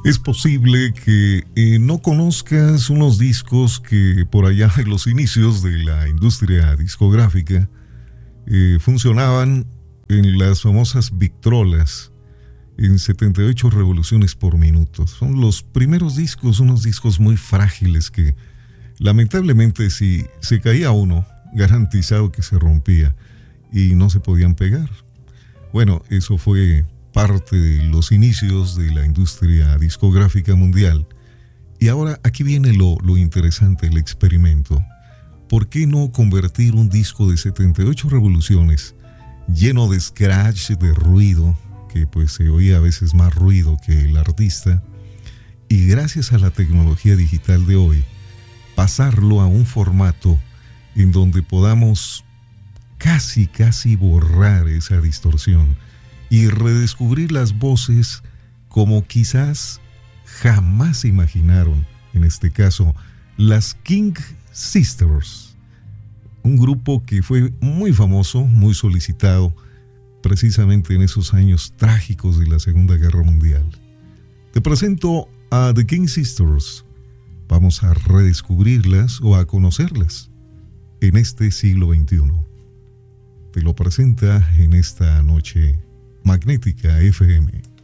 Es posible que no conozcas unos discos que por allá en los inicios de la industria discográfica funcionaban en las famosas Victrolas en 78 revoluciones por minuto. Son los primeros discos, unos discos muy frágiles que lamentablemente si se caía uno, garantizado que se rompía y no se podían pegar. Bueno, eso fue parte de los inicios de la industria discográfica mundial. Y ahora aquí viene lo interesante, el experimento. ¿Por qué no convertir un disco de 78 revoluciones lleno de scratch, de ruido, que pues se oía a veces más ruido que el artista, y gracias a la tecnología digital de hoy, pasarlo a un formato en donde podamos casi borrar esa distorsión y redescubrir las voces como quizás jamás se imaginaron? En este caso, las King Sisters, un grupo que fue muy famoso, muy solicitado, precisamente en esos años trágicos de la Segunda Guerra Mundial. Te presento a The King Sisters. Vamos a redescubrirlas o a conocerlas en este siglo XXI. Te lo presenta en esta noche Magnética FM.